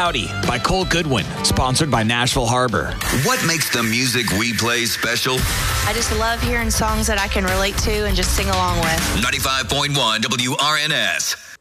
Cloudy by Cole Goodwin, sponsored by Nashville Harbor. What makes the music we play special? I just love hearing songs that I can relate to and just sing along with. 95.1 WRNS.